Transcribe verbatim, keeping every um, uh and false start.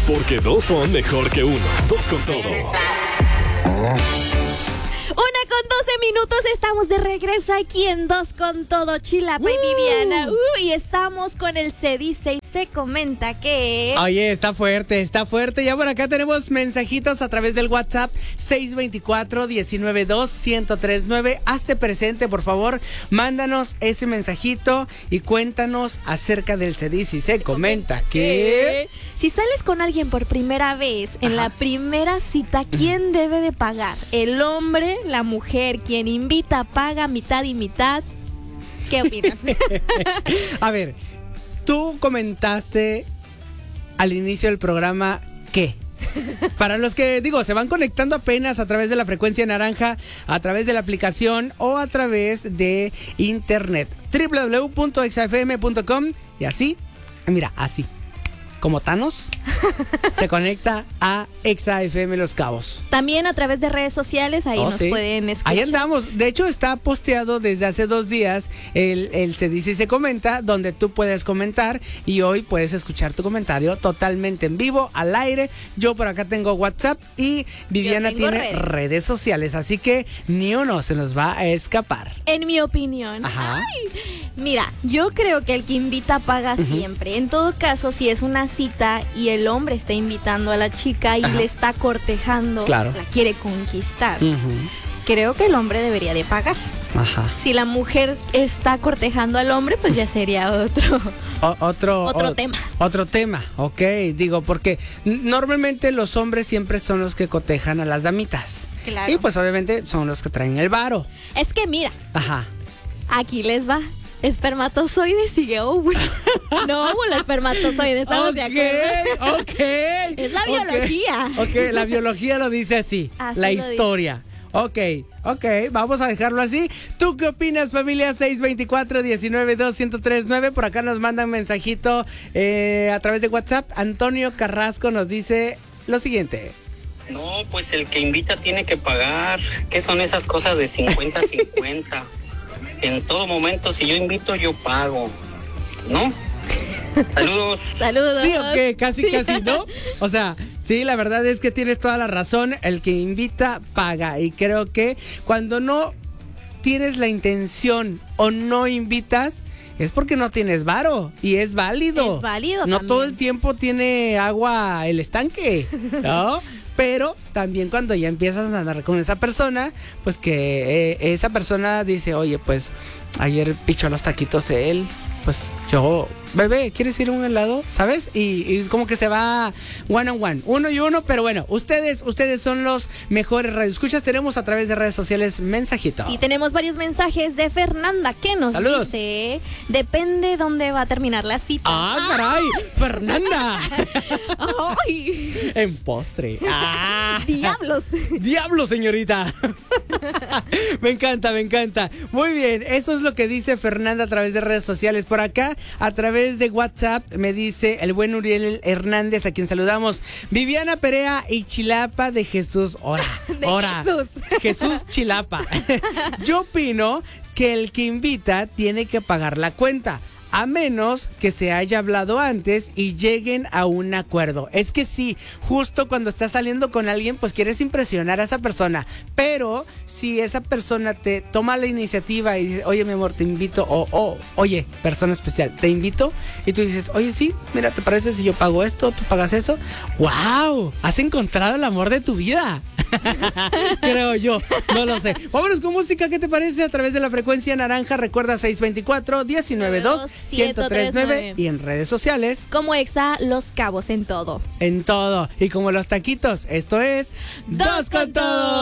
Porque dos son mejor que uno. Dos con todo. Una con doce minutos, estamos de regreso aquí en Dos con Todo, Chilapa uh. y Viviana. Uh, y estamos con el Se Dice y Se Comenta que... Oye, está fuerte, está fuerte. Ya por acá tenemos mensajitos a través del WhatsApp seis dos cuatro, uno nueve dos, uno cero tres nueve. Hazte presente, por favor. Mándanos ese mensajito y cuéntanos acerca del Se Dice y Se Comenta que... Si sales con alguien por primera vez, en Ajá. la primera cita, ¿quién debe de pagar? ¿El hombre, la mujer? ¿Quién invita, paga mitad y mitad? ¿Qué opinas? A ver, tú comentaste al inicio del programa ¿qué? Para los que, digo, se van conectando apenas a través de la frecuencia naranja, a través de la aplicación o a través de internet. doble u doble u doble u punto exa efe eme punto com y así, mira, así. Como Thanos, se conecta a Exa F M Los Cabos. También a través de redes sociales, ahí oh, nos sí. pueden escuchar. Ahí andamos. De hecho, está posteado desde hace dos días el, el Se Dice y Se Comenta, donde tú puedes comentar y hoy puedes escuchar tu comentario totalmente en vivo, al aire. Yo por acá tengo WhatsApp y Viviana tiene redes. redes sociales, así que ni uno se nos va a escapar. En mi opinión. Ajá. Ay, mira, yo creo que el que invita paga uh-huh. siempre. En todo caso, si es una cita y el hombre está invitando a la chica y Ajá. le está cortejando, claro. la quiere conquistar, uh-huh. creo que el hombre debería de pagar. Ajá. Si la mujer está cortejando al hombre, pues ya sería otro o, otro otro o, tema. Otro tema, ok, digo, porque normalmente los hombres siempre son los que cotejan a las damitas. Claro. Y pues obviamente son los que traen el varo. Es que mira, Ajá. aquí les va. Espermatozoide sigue óvulo. No óvulo, espermatozoide, ¿estamos okay, de acuerdo? Ok, es la biología. Ok, okay, la biología lo dice así, así la historia. Dice. Ok, ok, vamos a dejarlo así. ¿Tú qué opinas, familia? seis dos cuatro, uno nueve dos, uno cero tres nueve. Por acá nos mandan mensajito eh, a través de WhatsApp. Antonio Carrasco nos dice lo siguiente. No, pues el que invita tiene que pagar. ¿Qué son esas cosas de cincuenta cincuenta? En todo momento, si yo invito, yo pago, ¿no? Saludos. Saludos. Sí, o qué, casi, sí. casi, ¿no? O sea, sí, la verdad es que tienes toda la razón. El que invita, paga. Y creo que cuando no tienes la intención o no invitas, es porque no tienes varo. Y es válido. Es válido No también. todo el tiempo tiene agua el estanque, ¿no? Pero también cuando ya empiezas a andar con esa persona, pues que eh, esa persona dice, oye, pues ayer pichó los taquitos él, pues yo, bebé, ¿quieres ir a un helado? ¿Sabes? Y, y es como que se va one on one, uno y uno, pero bueno, ustedes, ustedes son los mejores radioescuchas. Tenemos a través de redes sociales mensajitos. Sí, tenemos varios mensajes de Fernanda que nos Saludos. dice, depende dónde va a terminar la cita. ¡Ah, caray! ¡Fernanda! ¡Ay! En postre. ¡Ah! ¡Diablos! ¡Diablos, señorita! Me encanta, me encanta. Muy bien, eso es lo que dice Fernanda a través de redes sociales. Por acá, a través de WhatsApp, me dice el buen Uriel Hernández, a quien saludamos. Viviana Perea y Chilapa de Jesús. Ora, de ora. Jesús. Jesús Chilapa. Yo opino que el que invita tiene que pagar la cuenta, a menos que se haya hablado antes y lleguen a un acuerdo. Es que sí, justo cuando estás saliendo con alguien, pues quieres impresionar a esa persona. Pero si esa persona te toma la iniciativa y dice, oye, mi amor, te invito, o oh, oye, persona especial, te invito, y tú dices, oye, sí, mira, ¿te parece si yo pago esto, tú pagas eso? ¡Wow! Has encontrado el amor de tu vida. Creo yo, no lo sé. Vámonos con música, ¿qué te parece? A través de la frecuencia naranja, recuerda seis dos cuatro, uno nueve dos, uno cero tres nueve y en redes sociales como Exa Los Cabos en todo. En todo. Y como los taquitos, esto es Dos con Todo.